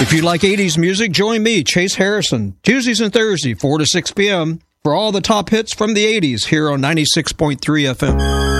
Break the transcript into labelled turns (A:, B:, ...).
A: If you like 80s music, join me, Chase Harrison, Tuesdays and Thursdays, 4 to 6 p.m., for all the top hits from the 80s here on 96.3 FM.